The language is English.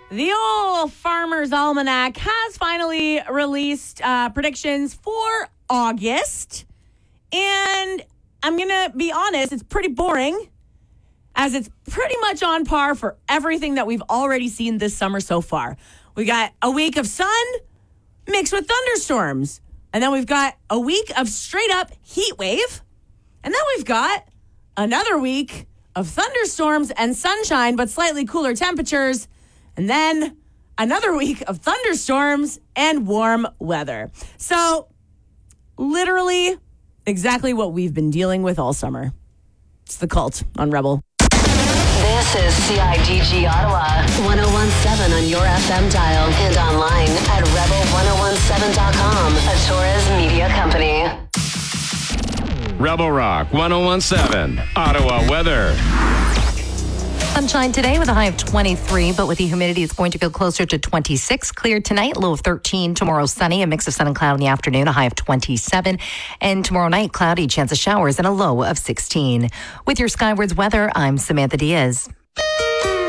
The old Farmer's Almanac has finally released predictions for August. And I'm going to be honest, it's pretty boring, as it's pretty much on par for everything that we've already seen this summer so far. We got a week of sun mixed with thunderstorms. And then we've got a week of straight up heat wave. And then we've got another week of thunderstorms and sunshine, but slightly cooler temperatures. And then another week of thunderstorms and warm weather. So literally exactly what we've been dealing with all summer. It's The Cult on Rebel. This is CIDG Ottawa, 101.7 on your FM dial and online at rebel1017.com, a Torres media company. Rebel Rock 101.7, Ottawa weather. Sunshine today with a high of 23, but with the humidity, it's going to feel closer to 26. Clear tonight, low of 13. Tomorrow, sunny, a mix of sun and cloud in the afternoon, a high of 27. And tomorrow night, cloudy, chance of showers, and a low of 16. With your Skywards weather, I'm Samantha Diaz.